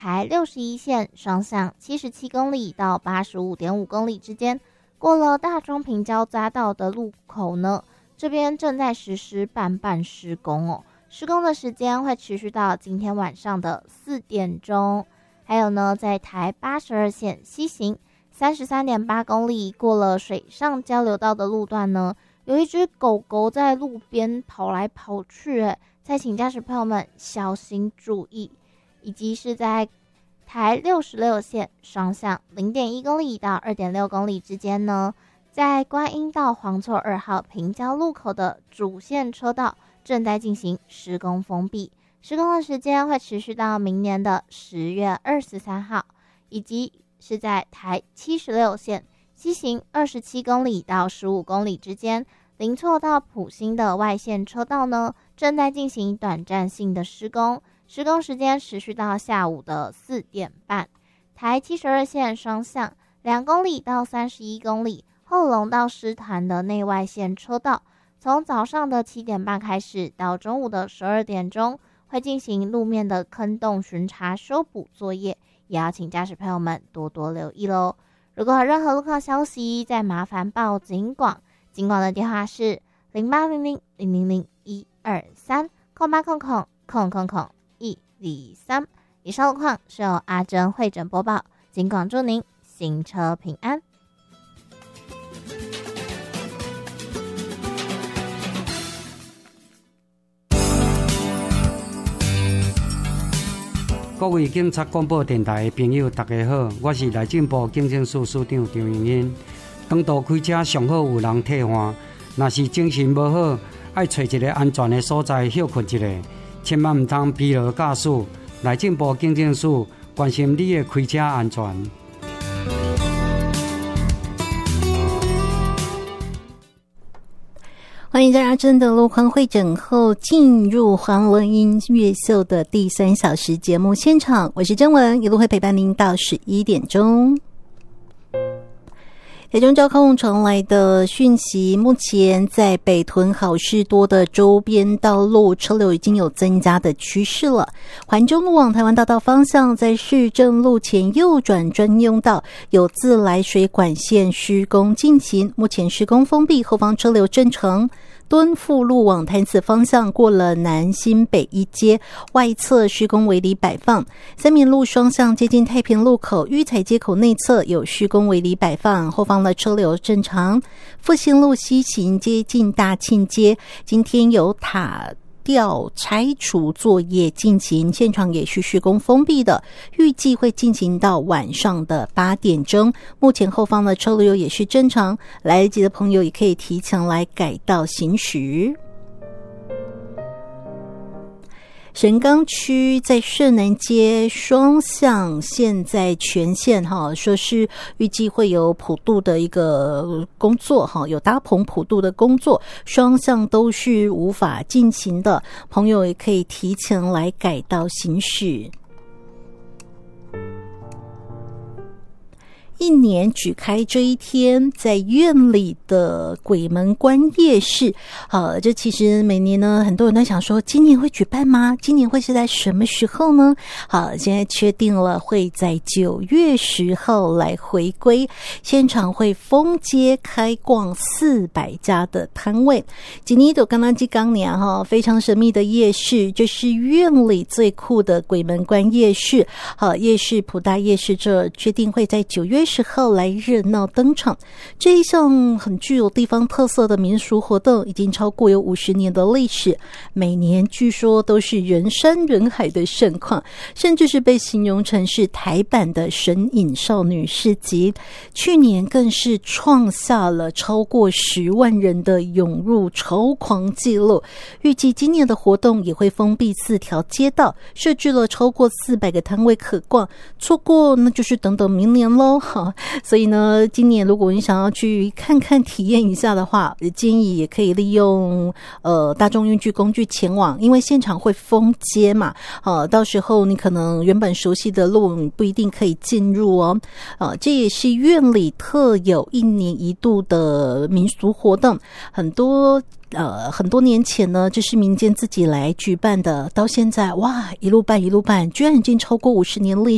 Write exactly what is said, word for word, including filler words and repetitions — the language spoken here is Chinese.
台六十一线双向七十七公里到八十五点五公里之间，过了大中平交匝道的路口呢，这边正在实施半半施工哦。施工的时间会持续到今天晚上的四点钟。还有呢，在台八十二线西行三十三点八公里，过了水上交流道的路段呢，有一只狗狗在路边跑来跑去，诶，再请驾驶朋友们小心注意。以及是在台六十六线双向 零点一公里到 二点六公里之间呢，在观音到黄厝二号平交路口的主线车道正在进行施工封闭，施工的时间会持续到明年的十月二十三号。以及是在台七十六线西行二十七公里到十五公里之间，林厝到埔心的外线车道呢，正在进行短暂性的施工，施工时间持续到下午的四点半。台七十二线双向两公里到三十一公里，后龙到狮潭的内外线车道，从早上的七点半开始到中午的十二点钟，会进行路面的坑洞巡查修补作业，也要请驾驶朋友们多多留意咯。如果有任何路况消息，再麻烦报警广，警广的电话是零八零零零零零一二三空八空空空空空一二三。以上路况是由阿珍会诊播报，警广祝您行车平安。 各位警察广播电台的朋友大家好，我是内政部警政署署长张永英。长途开车上好有人替换，若是精神无好，爱找一个安全的所在休困一下，千万唔通疲劳驾驶。内政部警政署关心你的开车安全。 欢迎在阿珍的路况会诊后进入欢乐音乐秀的第三小时节目现场，我是甄文，一路会陪伴您到十一点钟。台中交控传来的讯息，目前在北屯好事多的周边道路车流已经有增加的趋势了。环中路往台湾大道方向，在市政路前右转专用道有自来水管线施工进行，目前施工封闭，后方车流正常。敦富路往潭子方向，过了南新北一街外侧施工围篱摆放，三民路双向接近太平路口育才街口内侧有施工围篱摆放，后方的车流正常。复兴路西行接近大庆街，今天有塔吊拆除作业进行，现场也是施工封闭的，预计会进行到晚上的八点钟。目前后方的车流也是正常，来得及的朋友也可以提前来改道行驶。神冈区在社南街双向现在全线哈，说是预计会有普渡的一个工作哈，有搭棚普渡的工作，双向都是无法进行的，朋友也可以提前来改道行驶。一年只开这一天，在院里的鬼门关夜市，好，这其实每年呢，很多人都想说，今年会举办吗？今年会是在什么时候呢？好，现在确定了，会在九月十号来回归，现场会封街开逛四百家的摊位。今年都刚刚记刚年哈，非常神秘的夜市，这是院里最酷的鬼门关夜市。好，夜市普大夜市这确定会在九月十号来热闹登场。这一项很具有地方特色的民俗活动，已经超过有五十年的历史，每年据说都是人山人海的盛况，甚至是被形容成是台版的神隐少女市集。去年更是创下了超过十万人的涌入超狂纪录。预计今年的活动也会封闭四条街道，设置了超过四百个摊位可逛，错过那就是等等明年咯。所以呢，今年如果你想要去看看体验一下的话，建议也可以利用呃大众运具工具前往，因为现场会封街嘛，呃到时候你可能原本熟悉的路你不一定可以进入哦。呃这也是院里特有一年一度的民俗活动，很多呃，很多年前呢，这是民间自己来举办的，到现在哇，一路办一路办，居然已经超过五十年历